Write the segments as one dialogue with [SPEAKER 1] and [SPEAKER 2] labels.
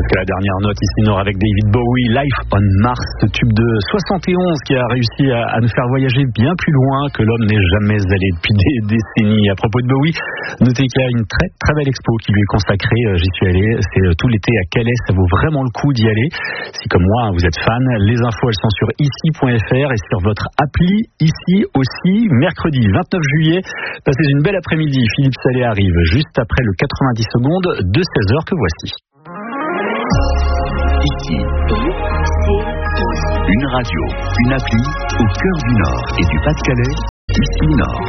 [SPEAKER 1] Jusqu'à la dernière note, ici Nord avec David Bowie, Life on Mars, ce tube de 71 qui a réussi à nous faire voyager bien plus loin que l'homme n'est jamais allé depuis des décennies. À propos de Bowie, notez qu'il y a une très très belle expo qui lui est consacrée. J'y suis allé, c'est tout l'été à Calais, ça vaut vraiment le coup d'y aller. Si comme moi vous êtes fan, les infos elles sont sur ici.fr et sur votre appli ici aussi. Mercredi 29 juillet, passez une belle après-midi. Philippe Salé arrive juste après le 90 secondes de 16h que voici.
[SPEAKER 2] Ici, une radio, une appli au cœur du Nord et du Pas-de-Calais, Ici Nord.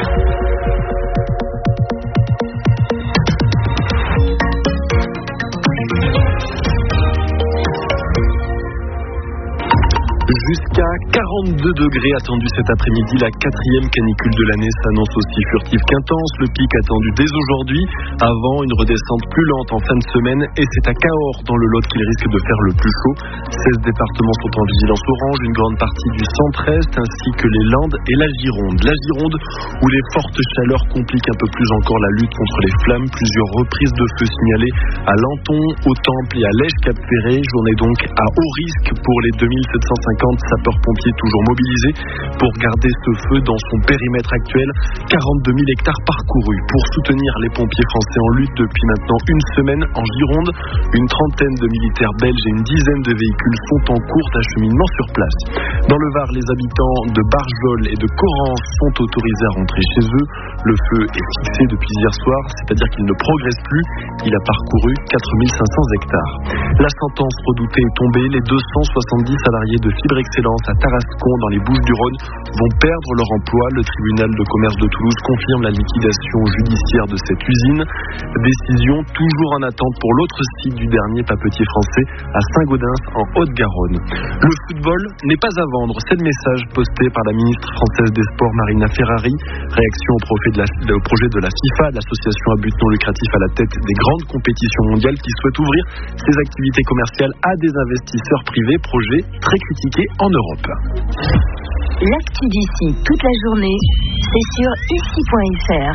[SPEAKER 3] Jusqu'à 42 degrés attendus cet après-midi. La 4e canicule de l'année s'annonce aussi furtive qu'intense. Le pic attendu dès aujourd'hui, avant une redescente plus lente en fin de semaine. Et c'est à Cahors, dans le Lot, qu'il risque de faire le plus chaud. 16 départements sont en vigilance orange, une grande partie du centre-est, ainsi que les Landes et la Gironde. La Gironde, où les fortes chaleurs compliquent un peu plus encore la lutte contre les flammes. Plusieurs reprises de feu signalées à Lenton, au Temple et à Lège-Cap-Ferré. Journée donc à haut risque pour les 2750 sapeurs-pompiers toujours mobilisés pour garder ce feu dans son périmètre actuel. 42 000 hectares parcourus pour soutenir les pompiers français en lutte depuis maintenant une semaine en Gironde. Une trentaine de militaires belges et une dizaine de véhicules sont en cours d'acheminement sur place. Dans le Var, les habitants de Barjol et de Correns sont autorisés à rentrer chez eux. Le feu est fixé depuis hier soir, c'est-à-dire qu'il ne progresse plus. Il a parcouru 4500 hectares. La sentence redoutée est tombée. Les 270 salariés de Fibre Excellence à Tarascon, dans les Bouches-du-Rhône, vont perdre leur emploi. Le tribunal de commerce de Toulouse confirme la liquidation judiciaire de cette usine. Décision toujours en attente pour l'autre site du dernier papetier français à Saint-Gaudens en Haute-Garonne. Le football n'est pas à vendre. C'est le message posté par la ministre française des Sports Marina Ferrari. Réaction au projet de la FIFA, l'association à but non lucratif à la tête des grandes compétitions mondiales, qui souhaite ouvrir ses activités commerciales à des investisseurs privés. Projet très critiqué en Europe.
[SPEAKER 4] L'actu d'ici toute la journée, c'est sur ici.fr.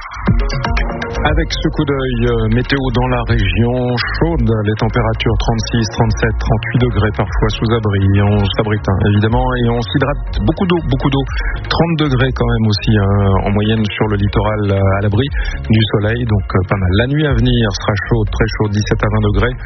[SPEAKER 5] Avec ce coup d'œil météo dans la région chaude, les températures 36, 37, 38 degrés parfois sous abri. On s'abrite évidemment et on s'hydrate beaucoup d'eau. 30 degrés quand même aussi en moyenne sur le littoral à l'abri du soleil, donc pas mal. La nuit à venir sera chaude, très chaude, 17 à 20 degrés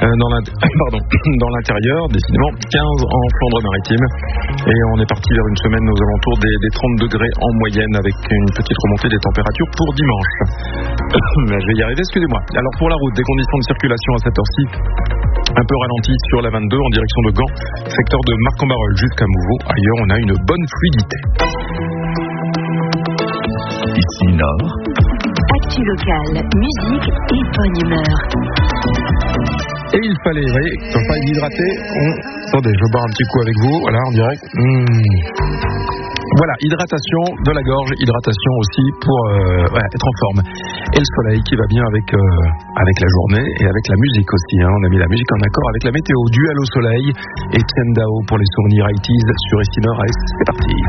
[SPEAKER 5] dans l'intérieur, décidément 15 en Flandre-Maritime. Et on est parti vers une semaine aux alentours des 30 degrés en moyenne avec une petite remontée des températures pour dimanche. Je vais y arriver, excusez-moi. Alors pour la route, des conditions de circulation à cette heure-ci un peu ralenties sur la 22 en direction de Gand, secteur de Marc-en-Barœul jusqu'à Mouveau. Ailleurs, on a une bonne fluidité.
[SPEAKER 2] Ici Nord.
[SPEAKER 4] Actu locale, musique et bonne humeur.
[SPEAKER 5] Et il fallait, vous voyez, pour pas hydrater, attendez, je bois un petit coup avec vous, voilà, en direct. Voilà, hydratation de la gorge, hydratation aussi pour être en forme. Et le soleil qui va bien avec la journée et avec la musique aussi. On a mis la musique en accord avec la météo. Duel au soleil. Etienne Dao pour les souvenirs 80s sur Ici Nord. C'est parti.